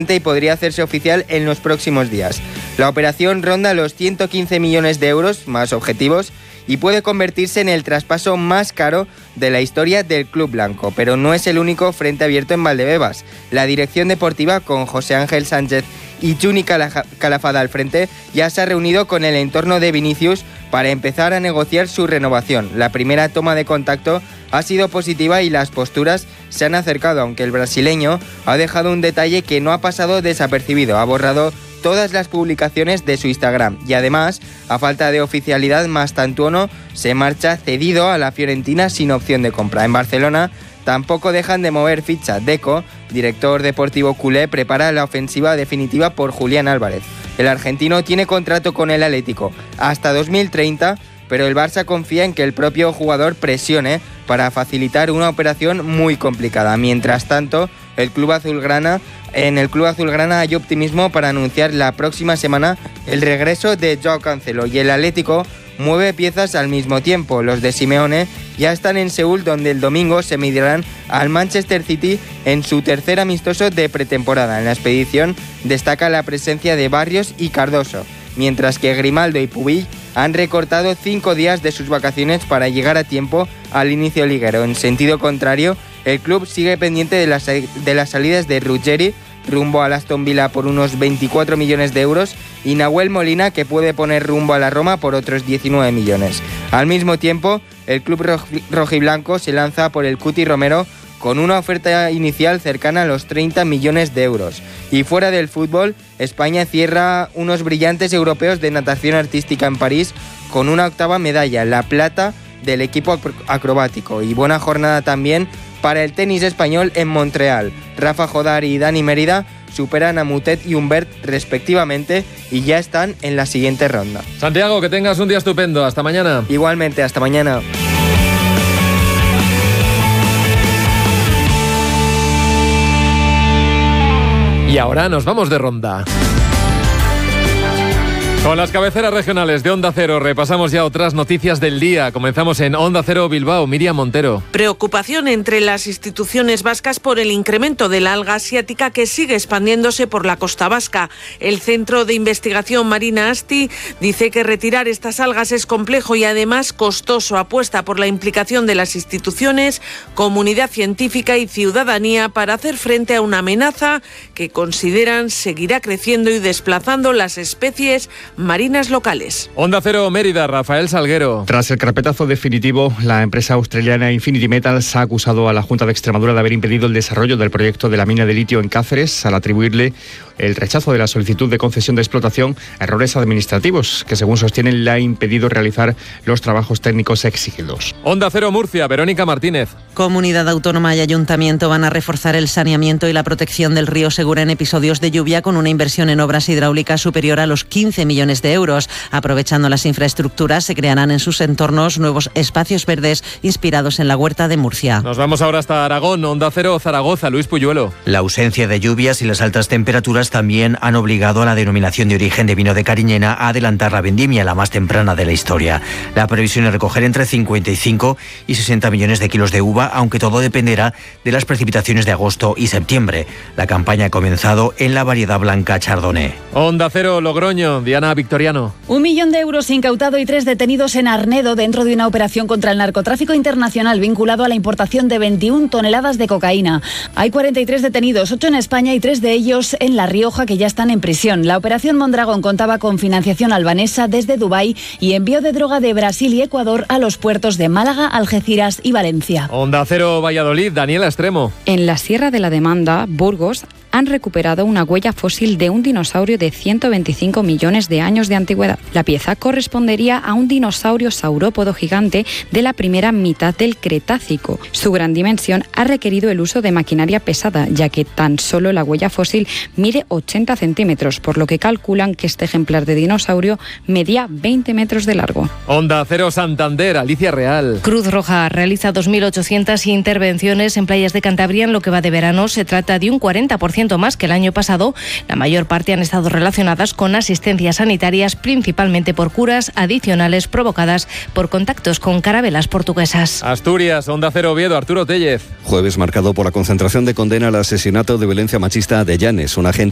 y podría hacerse oficial en los próximos días. La operación ronda los 115 millones de euros, más objetivos, y puede convertirse en el traspaso más caro de la historia del club blanco, pero no es el único frente abierto en Valdebebas. La dirección deportiva, con José Ángel Sánchez y Juni Calafada al frente, ya se ha reunido con el entorno de Vinicius para empezar a negociar su renovación. La primera toma de contacto ha sido positiva y las posturas se han acercado, aunque el brasileño ha dejado un detalle que no ha pasado desapercibido. Ha borrado todas las publicaciones de su Instagram y además, a falta de oficialidad, Mastantuono se marcha cedido a la Fiorentina sin opción de compra. En Barcelona tampoco dejan de mover ficha. Deco, director deportivo culé, prepara la ofensiva definitiva por Julián Álvarez. El argentino tiene contrato con el Atlético hasta 2030, pero el Barça confía en que el propio jugador presione para facilitar una operación muy complicada. Mientras tanto, en el club azulgrana hay optimismo para anunciar la próxima semana el regreso de Joao Cancelo, y el Atlético mueve piezas al mismo tiempo. Los de Simeone ya están en Seúl, donde el domingo se medirán al Manchester City en su tercer amistoso de pretemporada. En la expedición destaca la presencia de Barrios y Cardoso, mientras que Grimaldo y Pubill han recortado 5 días de sus vacaciones para llegar a tiempo al inicio liguero. En sentido contrario, el club sigue pendiente de las salidas de Ruggeri rumbo al Aston Villa por unos 24 millones de euros y Nahuel Molina, que puede poner rumbo a la Roma por otros 19 millones. Al mismo tiempo, el club rojiblanco se lanza por el Cuti Romero con una oferta inicial cercana a los 30 millones de euros. Y fuera del fútbol, España cierra unos brillantes europeos de natación artística en París con una 8ª medalla, la plata del equipo acrobático. Y buena jornada también para el tenis español en Montreal. Rafa Jodar y Dani Mérida superan a Mutet y Humbert respectivamente y ya están en la siguiente ronda. Santiago, que tengas un día estupendo. Hasta mañana. Igualmente, hasta mañana. Y ahora nos vamos de ronda. Con las cabeceras regionales de Onda Cero repasamos ya otras noticias del día. Comenzamos en Onda Cero Bilbao. Miriam Montero. Preocupación entre las instituciones vascas por el incremento de la alga asiática que sigue expandiéndose por la costa vasca. El Centro de Investigación Marina ASTI dice que retirar estas algas es complejo y además costoso. Apuesta por la implicación de las instituciones, comunidad científica y ciudadanía para hacer frente a una amenaza que consideran seguirá creciendo y desplazando las especies marinas locales. Onda Cero Mérida, Rafael Salguero. Tras el carpetazo definitivo, la empresa australiana Infinity Metals ha acusado a la Junta de Extremadura de haber impedido el desarrollo del proyecto de la mina de litio en Cáceres, al atribuirle el rechazo de la solicitud de concesión de explotación a errores administrativos, que según sostienen le ha impedido realizar los trabajos técnicos exigidos. Onda Cero Murcia, Verónica Martínez. Comunidad Autónoma y Ayuntamiento van a reforzar el saneamiento y la protección del río Segura en episodios de lluvia con una inversión en obras hidráulicas superior a los 15 millones de euros. Aprovechando las infraestructuras, se crearán en sus entornos nuevos espacios verdes inspirados en la huerta de Murcia. Nos vamos ahora hasta Aragón, Onda Cero Zaragoza, Luis Puyuelo. La ausencia de lluvias y las altas temperaturas también han obligado a la denominación de origen de vino de Cariñena a adelantar la vendimia, la más temprana de la historia. La previsión es recoger entre 55 y 60 millones de kilos de uva, aunque todo dependerá de las precipitaciones de agosto y septiembre. La campaña ha comenzado en la variedad blanca Chardonnay. Onda Cero Logroño, Diana Victoriano. 1 millón de euros incautado y 3 detenidos en Arnedo dentro de una operación contra el narcotráfico internacional vinculado a la importación de 21 toneladas de cocaína. Hay 43 detenidos, 8 en España y 3 de ellos en La Rioja, que ya están en prisión. La operación Mondragón contaba con financiación albanesa desde Dubái y envío de droga de Brasil y Ecuador a los puertos de Málaga, Algeciras y Valencia. Onda Cero Valladolid, Daniela Extremo. En la Sierra de la Demanda, Burgos, han recuperado una huella fósil de un dinosaurio de 125 millones de años de antigüedad. La pieza correspondería a un dinosaurio saurópodo gigante de la primera mitad del Cretácico. Su gran dimensión ha requerido el uso de maquinaria pesada, ya que tan solo la huella fósil mide 80 centímetros, por lo que calculan que este ejemplar de dinosaurio medía 20 metros de largo. Onda Cero Santander, Alicia Real. Cruz Roja realiza 2.800 intervenciones en playas de Cantabria en lo que va de verano. Se trata de un 40% más que el año pasado. La mayor parte han estado relacionadas con asistencias sanitarias, principalmente por curas adicionales provocadas por contactos con carabelas portuguesas. Asturias, Onda Cero Oviedo, Arturo Tellez. Jueves marcado por la concentración de condena al asesinato de violencia machista de Llanes. Un agente